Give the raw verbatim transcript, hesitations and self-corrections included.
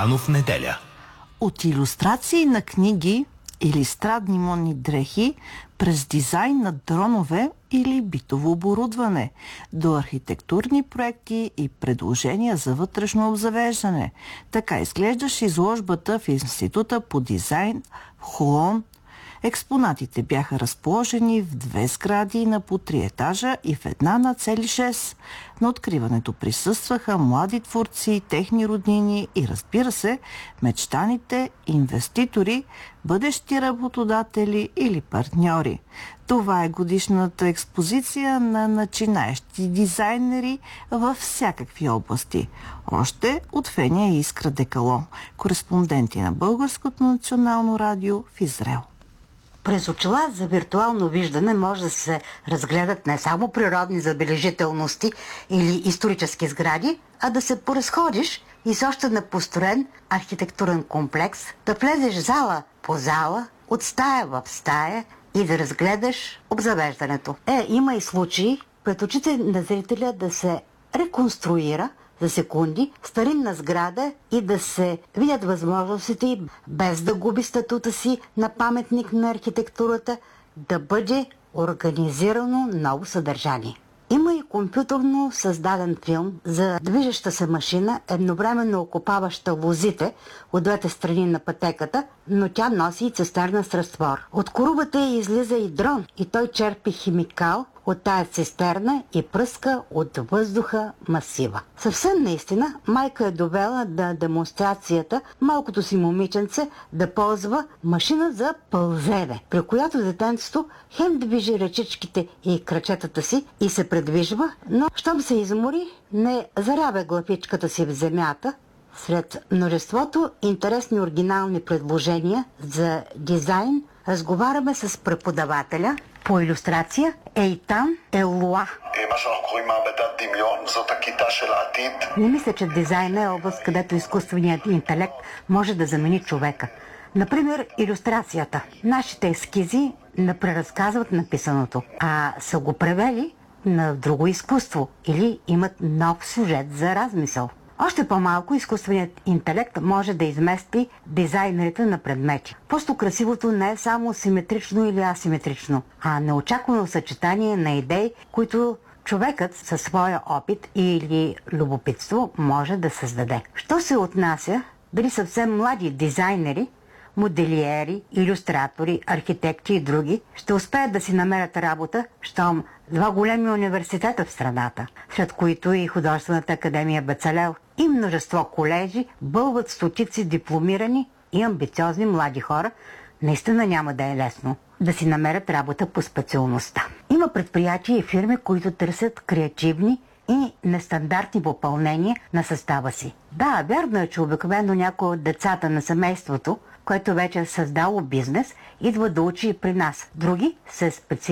Рано в неделя. От илюстрации на книги или страдни модни дрехи, през дизайн на дронове или битово оборудване, до архитектурни проекти и предложения за вътрешно обзавеждане. Така изглеждаше изложбата в Института по дизайн в Холон. Експонатите бяха разположени в две сгради на по три етажа и в една на цели шест. На откриването присъстваха млади творци, техни роднини и, разбира се, мечтаните инвеститори, бъдещи работодатели или партньори. Това е годишната експозиция на начинаещи дизайнери във всякакви области. Още от Фения и Искра Декало, кореспонденти на Българското национално радио в Израел. През очила за виртуално виждане може да се разгледат не само природни забележителности или исторически сгради, а да се поразходиш и с още непостроен архитектурен комплекс, да влезеш зала по зала, от стая в стая и да разгледаш обзавеждането. Е, има и случаи пред очите на зрителя да се реконструира за секунди старинна сграда и да се видят възможностите, без да губи статута си на паметник на архитектурата, да бъде организирано ново съдържание. Има и компютърно създаден филм за движеща се машина, едновременно окупаваща возите от двете страни на пътеката, но тя носи и цистерна с разтвор. От корубата излиза и дрон и той черпи химикал от тая цистерна и пръска от въздуха масива. Съвсем наистина, майка е довела на демонстрацията малкото си момиченце да ползва машина за пълзене, при която детенцето хем движи ръчичките и крачетата си и се предвижва, но щом се измори, не зарябе главичката си в земята. Сред множеството интересни оригинални предложения за дизайн разговаряме с преподавателя по илюстрация Ейтан Елуа. Не мисля, че дизайна е област, където изкуственият интелект може да замени човека. Например, илюстрацията. Нашите ескизи не преразказват написаното, а са го превели на друго изкуство или имат нов сюжет за размисъл. Още по-малко изкуственият интелект може да измести дизайнерите на предмети. Просто красивото не е само симетрично или асиметрично, а неочаквано съчетание на идеи, които човекът със своя опит или любопитство може да създаде. Що се отнася дали съвсем млади дизайнери, моделиери, илюстратори, архитекти и други ще успеят да си намерят работа, щом два големи университета в страната, сред които и Художествената академия Бецалел, и множество колежи бълват стотици дипломирани и амбициозни млади хора, наистина няма да е лесно да си намерят работа по специалността. Има предприятия и фирми, които търсят креативни и нестандартни попълнения на състава си. Да, вярно е, че обикновено някой от децата на семейството, което вече е създало бизнес, идва да учи и при нас. Други се специализират